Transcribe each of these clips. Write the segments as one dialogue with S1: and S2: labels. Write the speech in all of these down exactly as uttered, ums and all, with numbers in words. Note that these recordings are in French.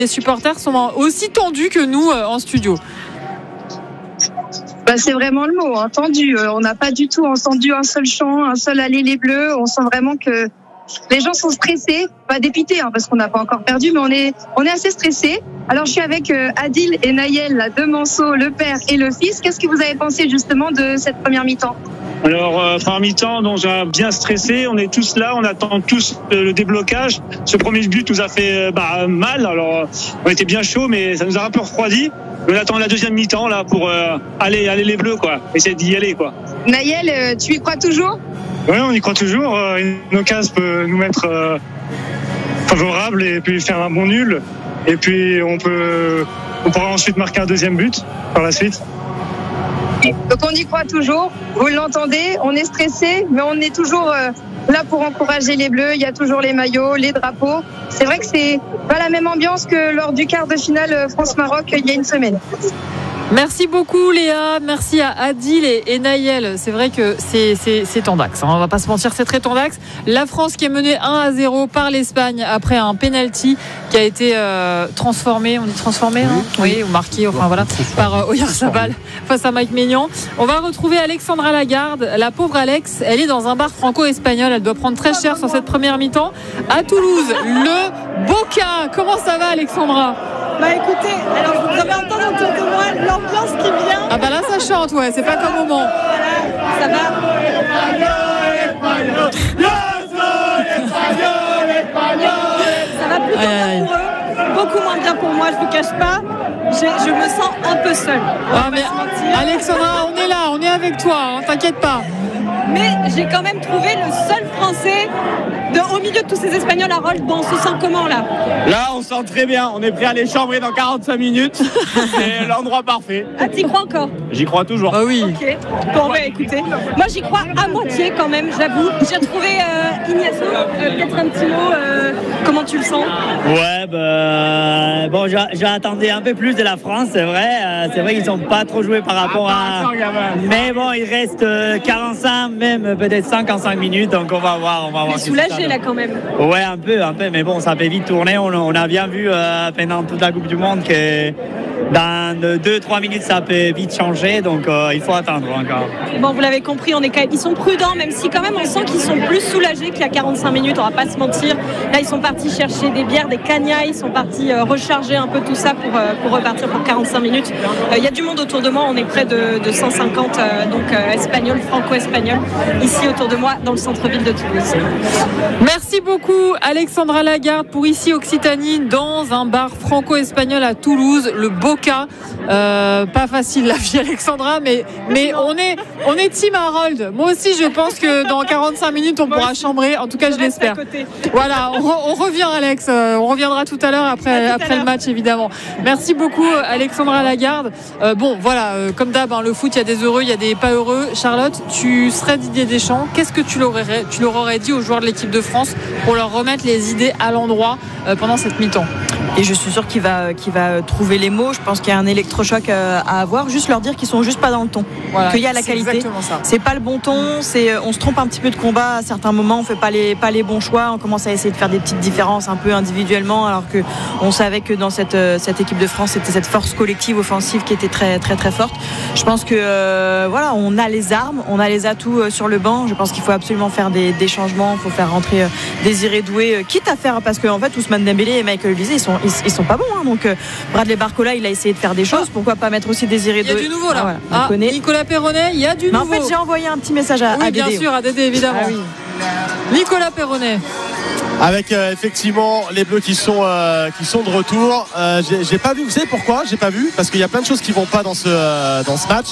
S1: les supporters sont aussi tendus que nous en studio.
S2: Bah, c'est vraiment le mot, hein, tendu. On n'a pas du tout entendu un seul chant, un seul aller les Bleus. On sent vraiment que les gens sont stressés, pas dépités, hein, parce qu'on n'a pas encore perdu, mais on est, on est assez stressés. Alors, je suis avec euh, Adil et Naël, là, deux Manceau, le père et le fils. Qu'est-ce que vous avez pensé justement de cette première mi-temps ?
S3: Alors, euh, première mi-temps, donc j'ai bien stressé. On est tous là, on attend tous euh, le déblocage. Ce premier but nous a fait euh, bah, mal. Alors, on était bien chaud, mais ça nous a un peu refroidi. On attend la deuxième mi-temps là pour euh, aller, aller les Bleus, quoi. Essayer d'y aller, quoi.
S2: Naël, euh, tu y crois toujours ?
S3: Oui, on y croit toujours. Une occasion peut nous mettre euh, favorable et puis faire un bon nul. Et puis on peut, on pourra ensuite marquer un deuxième but par la suite.
S2: Donc on y croit toujours. Vous l'entendez, on est stressé, mais on est toujours euh, là pour encourager les Bleus. Il y a toujours les maillots, les drapeaux. C'est vrai que c'est pas la même ambiance que lors du quart de finale France-Maroc il y a une semaine.
S1: Merci beaucoup Léa, merci à Adil et, et Naël. C'est vrai que c'est, c'est, c'est tendax, hein. On va pas se mentir, c'est très tendax. La France qui est menée un à zéro par l'Espagne après un penalty qui a été euh, transformé, on dit transformé, hein oui, oui, ou marqué, enfin voilà, par euh, Oyarzabal face à Mike Maignan. On va retrouver Alexandra Lagarde, la pauvre Alex, elle est dans un bar franco-espagnol, elle doit prendre très cher sur cette première mi-temps à Toulouse. Le Boca, comment ça va Alexandra ?
S4: Bah écoutez, alors vous avez entendu autour de moi l'ambiance qui vient.
S1: Ah bah là ça chante, ouais, c'est pas comme au Mans.
S4: Voilà, ça va. Ça va plutôt bien pour eux, beaucoup moins bien pour moi, je vous cache pas. Je, je me sens un peu seule.
S1: Ah mais Alexandra, on est là, on est avec toi, hein, t'inquiète pas.
S4: Mais j'ai quand même trouvé le seul Français de, au milieu de tous ces Espagnols à Rold. Bon, on se sent comment là ?
S5: Là, on se sent très bien. On est prêt à les chambrer dans quarante-cinq minutes. C'est l'endroit parfait.
S4: Ah, t'y crois encore ?
S5: J'y crois toujours.
S1: Ah oui.
S4: Ok. Bon, bah écoutez, moi j'y crois à moitié quand même, j'avoue. J'ai retrouvé euh, Ignacio. Euh, peut-être un petit mot. Euh, comment tu le sens ?
S6: Ouais, bah, bon, j'attendais un peu plus de la France, c'est vrai. Euh, c'est vrai qu'ils sont pas trop joués par rapport à. Mais bon, il reste euh, quarante-cinq, même peut-être cinquante-cinq minutes, donc on va voir, on va voir.
S4: Soulagé là quand même.
S6: Ouais, un peu, un peu, mais bon, ça peut vite tourner. On, on a bien vu euh, pendant toute la Coupe du Monde que dans deux trois minutes, ça peut vite changer, donc euh, il faut attendre encore.
S4: Bon, vous l'avez compris, on est quand même, ils sont prudents, même si quand même on sent qu'ils sont plus soulagés qu'il y a quarante-cinq minutes, on va pas se mentir. Là, ils sont partis chercher des bières, des cagnas, ils sont partis euh, recharger un peu tout ça pour, euh, pour repartir pour quarante-cinq minutes. Il euh, y a du monde autour de moi, on est près de, de cent cinquante euh, donc euh, espagnols, franco-espagnols, ici autour de moi, dans le centre-ville de Toulouse.
S1: Merci beaucoup Alexandra Lagarde pour Ici Occitanie, dans un bar franco-espagnol à Toulouse, le Boca. Euh, pas facile la vie Alexandra, mais, mais on est, on est team Harold. Moi aussi je pense que dans quarante-cinq minutes on pourra chambrer, en tout cas je l'espère. Voilà, on, on revient Alex, on reviendra tout à l'heure après, à après le match évidemment. Merci beaucoup Alexandra Lagarde. Euh, bon voilà, euh, comme d'hab hein, le foot il y a des heureux, il y a des pas heureux. Charlotte, tu serais Didier Deschamps, qu'est-ce que tu leur aurais, tu leur aurais dit aux joueurs de l'équipe de France pour leur remettre les idées à l'endroit euh, pendant cette mi-temps?
S7: Et je suis sûre qu'il va, qu'il va trouver les mots. Je pense qu'il y a un électrochoc à avoir. Juste leur dire qu'ils sont juste pas dans le ton. Voilà, qu'il y a la qualité. C'est pas le bon ton. C'est, on se trompe un petit peu de combat à certains moments. On fait pas les, pas les bons choix. On commence à essayer de faire des petites différences un peu individuellement, alors que on savait que dans cette, cette équipe de France, c'était cette force collective offensive qui était très, très, très forte. Je pense que euh, voilà, on a les armes, on a les atouts sur le banc. Je pense qu'il faut absolument faire des, des changements. Il faut faire rentrer Désiré Doué, quitte à faire, parce qu'en fait, Ousmane Dembélé et Michael Olise, ils sont Ils, ils sont pas bons hein. Donc euh, Bradley Barcola il a essayé de faire des choses, pourquoi pas mettre aussi Désiré Doué.
S1: Il y a du nouveau là, ah,
S7: voilà.
S1: ah, Nicolas Perronnet, il y a du
S7: Mais
S1: nouveau.
S7: en fait j'ai envoyé un petit message à,
S1: oui,
S7: à Dédé.
S1: Bien sûr à Dédé évidemment. Ah, oui. Nicolas Perronnet.
S8: Avec euh, effectivement les Bleus qui sont euh, qui sont de retour. Euh, j'ai, j'ai pas vu. Vous savez pourquoi j'ai pas vu? Parce qu'il y a plein de choses qui vont pas dans ce euh, dans ce match.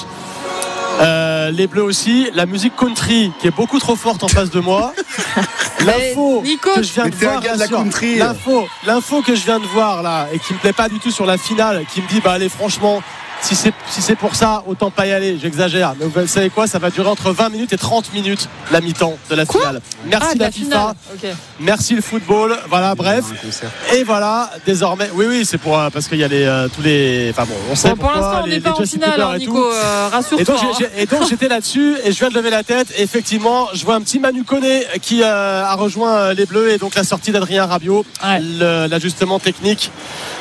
S8: Euh, les Bleus aussi, la musique country qui est beaucoup trop forte en face de moi. L'info que je viens de voir,
S9: de la country.
S8: L'info, l'info que je viens de voir là et qui me plaît pas du tout sur la finale, qui me dit bah allez franchement. Si c'est, si c'est pour ça, autant pas y aller, j'exagère. Mais vous savez quoi, ça va durer entre vingt minutes et trente minutes la mi-temps de la
S1: quoi
S8: finale. Merci
S1: ah,
S8: la,
S1: la
S8: FIFA,
S1: okay.
S8: Merci le football. Voilà, bref. Et voilà, désormais, oui, oui, c'est pour parce qu'il y a les euh, tous les. Enfin bon, on sait
S1: bon,
S8: pourquoi.
S1: Pour l'instant, on n'est pas en finale, hein, Nico. Euh, rassure-toi.
S8: Et donc,
S1: hein.
S8: j'ai, et donc j'étais là-dessus et je viens de lever la tête. Et effectivement, je vois un petit Manu Koné qui euh, a rejoint les Bleus et donc la sortie d'Adrien Rabiot,
S1: ouais.
S8: le, l'ajustement technique